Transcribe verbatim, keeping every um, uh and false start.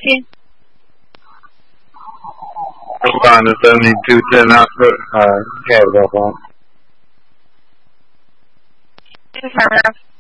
you. Respond to seventy-two ten output. Uh, cab off on. Affirmative.